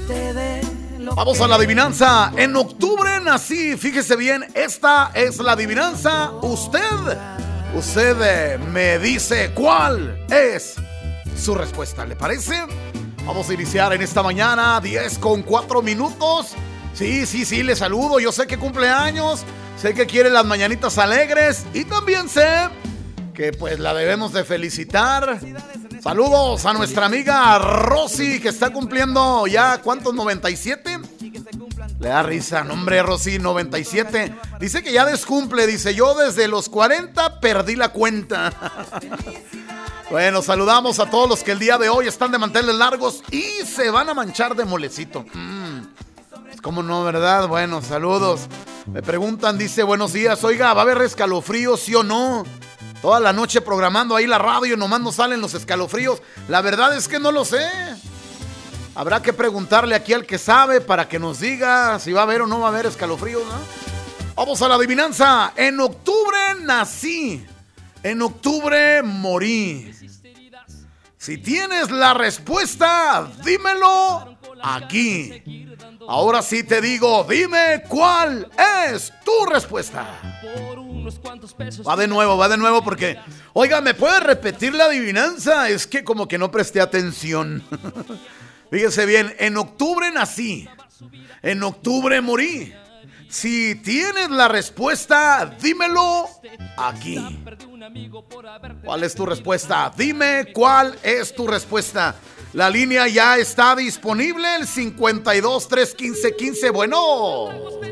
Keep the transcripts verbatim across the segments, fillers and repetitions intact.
Vamos a la adivinanza. En octubre nací, fíjese bien, esta es la adivinanza. Usted, usted eh, me dice cuál es su respuesta, ¿le parece? Vamos a iniciar en esta mañana, diez con cuatro minutos. Sí, sí, sí, le saludo. Yo sé que cumple años, sé que quiere las mañanitas alegres y también sé que pues la debemos de felicitar. Saludos a nuestra amiga Rosy, que está cumpliendo ya, ¿cuántos? ¿noventa y siete? Le da risa, no, hombre, Rosy, noventa y siete. Dice que ya descumple, dice, yo desde los cuarenta perdí la cuenta. Bueno, saludamos a todos los que el día de hoy están de manteles largos y se van a manchar de molecito. Mm, ¿Cómo no, verdad? Bueno, saludos. Me preguntan, dice, buenos días, oiga, ¿va a haber escalofríos, sí o no? Toda la noche programando ahí la radio y nomás no salen los escalofríos. La verdad es que no lo sé. Habrá que preguntarle aquí al que sabe para que nos diga si va a haber o no va a haber escalofríos, ¿no? Vamos a la adivinanza. En octubre nací, en octubre morí. Si tienes la respuesta, dímelo aquí. Ahora sí te digo, dime cuál es tu respuesta. Va de nuevo, va de nuevo porque... Oiga, ¿me puede repetir la adivinanza? Es que como que no presté atención. Fíjese bien, en octubre nací, en octubre morí. Si tienes la respuesta, dímelo aquí. ¿Cuál es tu respuesta? Dime cuál es tu respuesta. La línea ya está disponible, el cincuenta y dos, tres, quince, quince. Bueno.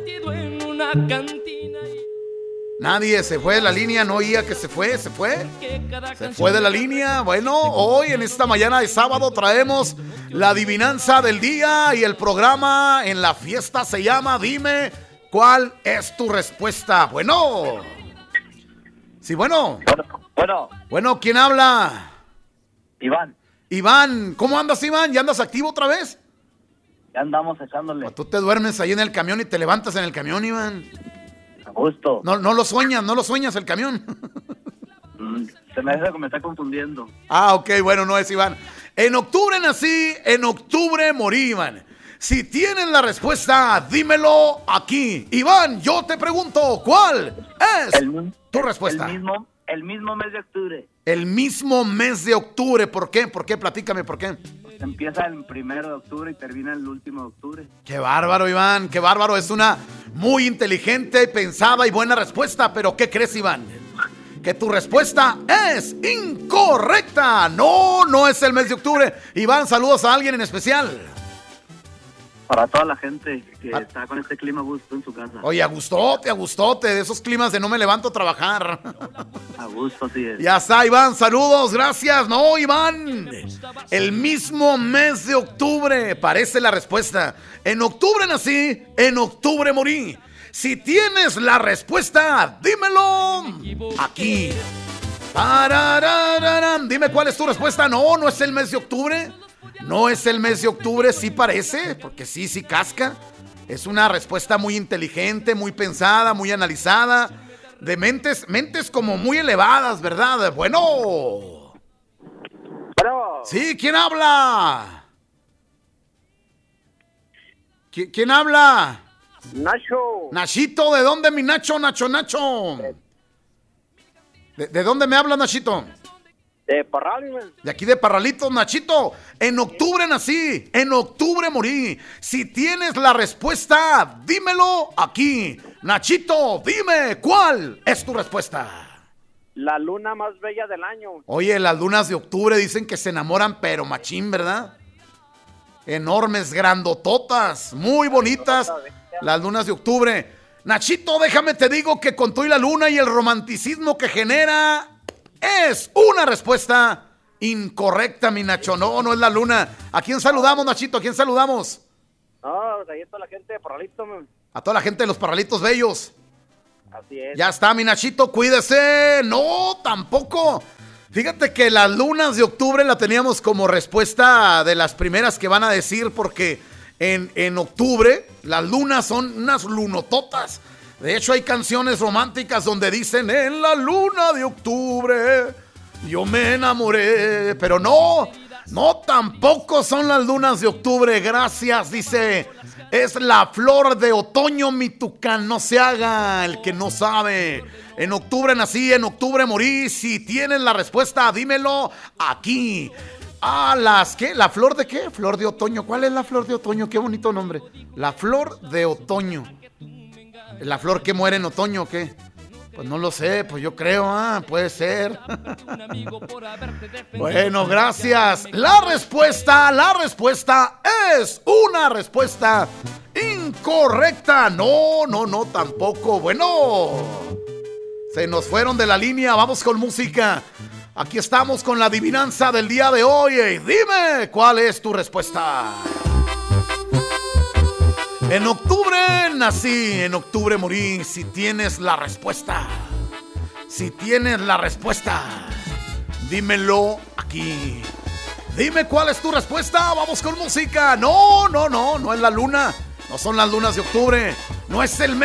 Nadie se fue de la línea, no oía que se fue, se fue. Se fue de la línea. Bueno, hoy en esta mañana de sábado traemos la adivinanza del día y el programa en la fiesta se llama Dime cuál es tu respuesta. Bueno. Sí, bueno. Bueno. Bueno, ¿quién habla? Iván. Iván, ¿cómo andas, Iván? ¿Ya andas activo otra vez? Ya andamos echándole. ¿O tú te duermes ahí en el camión y te levantas en el camión, Iván? A gusto. No, no lo sueñas, no lo sueñas el camión. Mm, se me hace que me está confundiendo. Ah, ok, bueno, no es Iván. En octubre nací, en octubre morí, Iván. Si tienes la respuesta, dímelo aquí. Iván, yo te pregunto, ¿cuál es el, tu respuesta? El mismo, el mismo mes de octubre. El mismo mes de octubre, ¿por qué? ¿Por qué? Platícame, ¿por qué? Pues empieza el primero de octubre y termina el último de octubre. Qué bárbaro, Iván, qué bárbaro. Es una muy inteligente, pensada y buena respuesta, pero ¿qué crees, Iván? Que tu respuesta es incorrecta. No, no es el mes de octubre. Iván, saludos a alguien en especial. Para toda la gente que ah. está con este clima a gusto en su casa. Oye, a gustote, a gustote, de esos climas de no me levanto a trabajar. A gusto, así es. Ya está, Iván, saludos, gracias. No, Iván, el mismo mes de octubre, parece la respuesta. En octubre nací, en octubre morí. Si tienes la respuesta, dímelo aquí. Pararararán. Dime cuál es tu respuesta. No, no es el mes de octubre. No es el mes de octubre, sí parece, porque sí, sí casca. Es una respuesta muy inteligente, muy pensada, muy analizada, de mentes, mentes como muy elevadas, ¿verdad? Bueno. Pero... Sí, ¿quién habla? ¿Qui- ¿Quién habla? Nacho. Nachito, ¿de dónde mi Nacho, Nacho, Nacho? ¿De, de dónde me habla, Nachito? De Parral, De aquí de Parralitos, Nachito. En octubre nací, en octubre morí. Si tienes la respuesta, dímelo aquí. Nachito, dime, ¿cuál es tu respuesta? La luna más bella del año. Oye, las lunas de octubre dicen que se enamoran, pero machín, ¿verdad? Enormes, grandototas, muy bonitas las lunas de octubre. Nachito, déjame te digo que con tú y la luna y el romanticismo que genera... Es una respuesta incorrecta, mi Nacho. No, no es la luna. ¿A quién saludamos, Nachito? ¿A quién saludamos? No, ahí está la gente de Parralito, man. A toda la gente de los Parralitos Bellos. Así es. Ya está, mi Nachito, cuídese. No, tampoco. Fíjate que las lunas de octubre la teníamos como respuesta de las primeras que van a decir, porque en, en octubre las lunas son unas lunototas. De hecho, hay canciones románticas donde dicen, en la luna de octubre yo me enamoré. Pero no, No, tampoco son las lunas de octubre. Gracias, dice. Es la flor de otoño, mi tucán. No se haga el que no sabe. En octubre nací, en octubre morí. Si tienes la respuesta, dímelo aquí. Ah, las, ¿qué? ¿La flor de qué? Flor de otoño. ¿Cuál es la flor de otoño? Qué bonito nombre. La flor de otoño. ¿La flor que muere en otoño o qué? Pues no lo sé, pues yo creo, ah, puede ser. Bueno, gracias. La respuesta, la respuesta es una respuesta incorrecta. No, no, no, tampoco. Bueno, se nos fueron de la línea. Vamos con música. Aquí estamos con la adivinanza del día de hoy. Y dime, ¿cuál es tu respuesta? En octubre nací, en octubre morí. Si tienes la respuesta, si tienes la respuesta, dímelo aquí. Dime cuál es tu respuesta. Vamos con música. No, no, no, no es la luna. No son las lunas de octubre. No es el mes.